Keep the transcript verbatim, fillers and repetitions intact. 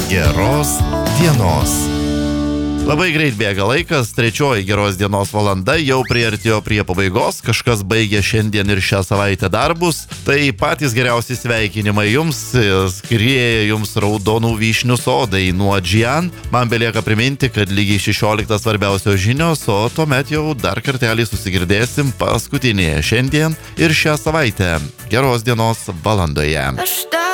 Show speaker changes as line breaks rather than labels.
Geros dienos. Labai greit bėga laikas, trečioji geros dienos valanda jau priartėjo prie pabaigos, kažkas baigė šiandien ir šią savaitę darbus, tai patys geriausi sveikinimai jums, skrieja jums raudonų vyšnių sodai nuo Džian. Man belieka priminti, kad lygiai šešioliktą svarbiausios žinios, o tuomet jau dar kartelį susigirdėsim paskutinėje šiandien ir šią savaitę geros dienos valandoje.